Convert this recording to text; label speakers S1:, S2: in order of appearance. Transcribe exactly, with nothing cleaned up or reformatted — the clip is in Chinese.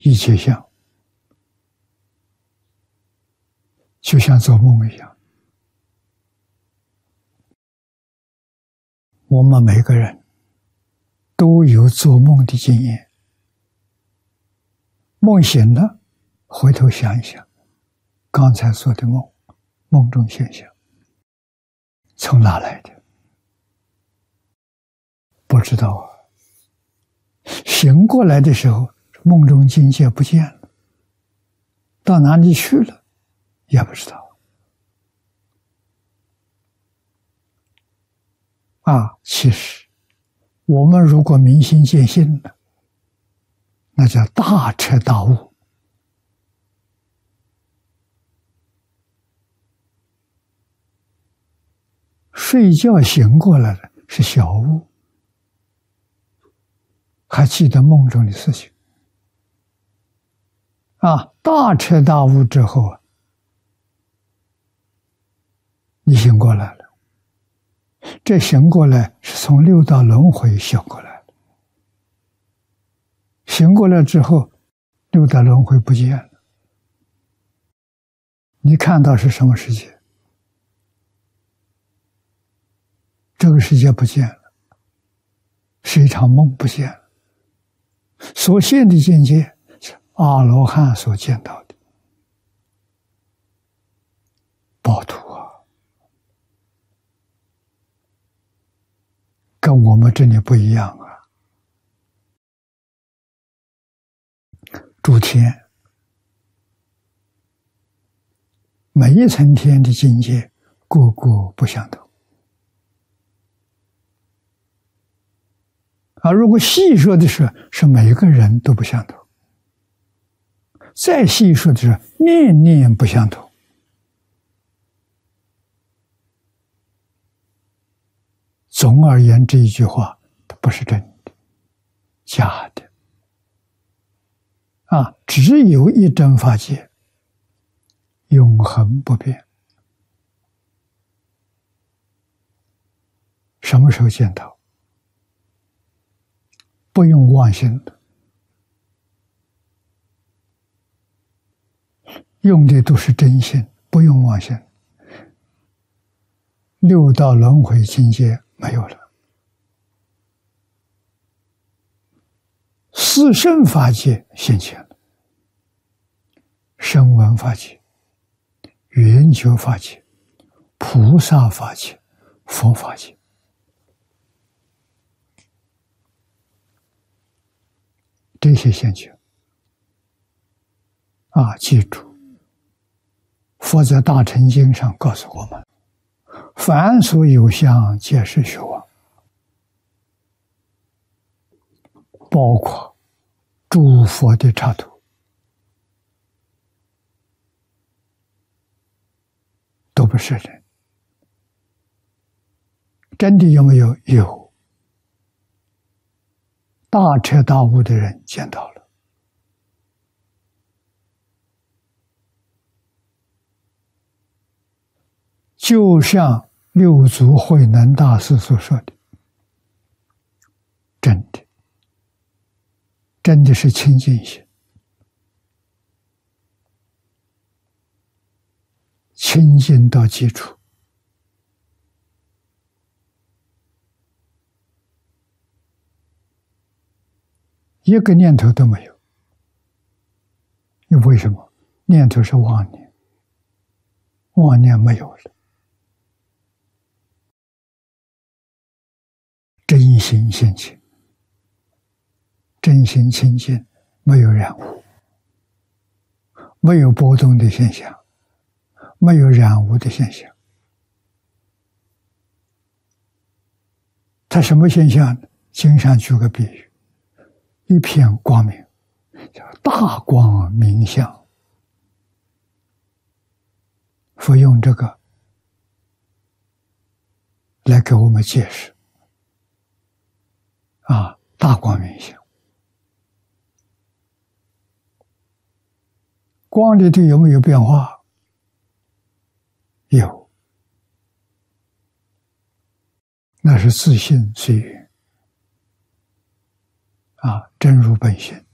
S1: 一切相，就像做梦一样。我们每个人都有做梦的经验，梦醒了，回头想一想，刚才做的梦，梦中现象，从哪来的？不知道啊。醒过来的时候，梦中境界不见了，到哪里去了，也不知道。啊，其实我们如果明心见性了，那叫大彻大悟。睡觉醒过来了是小悟，还记得梦中的事情。啊，大彻大悟之后啊，你醒过来了。这醒过来是从六道轮回醒过来的。醒过来之后，六道轮回不见了。你看到是什么世界？这个世界不见了，是一场梦不见了。所现的境界是阿罗汉所见到的宝土啊，跟我们这里不一样啊。诸天每一层天的境界个个不相同啊。如果细说的是，是每个人都不相同；再细说的是，念念不相同。总而言之，一句话，它不是真的，假的。啊，只有一真法界，永恒不变。什么时候见到？不用妄心的，用的都是真心，不用妄心。六道轮回境界没有了，四圣法界现前了，声闻法界、圆觉法界、菩萨法界、佛法界。这些现前啊，记住，佛在大乘经上告诉我们，凡所有相，皆是虚妄，包括诸佛的刹土，都不是人。真的有没有？有。大彻大悟的人见到了。就像六祖慧能大师所说的，真的，真的是清净心，清净到基础。一个念头都没有。为什么？念头是妄念，妄念没有了，真心现前，真心清净，没有染污，没有波动的现象，没有染污的现象。它什么现象呢？经常举个比喻，一片光明，叫大光明相。佛用这个来给我们解释啊，大光明相。光里头有没有变化？有，那是自性随缘啊，真如本性。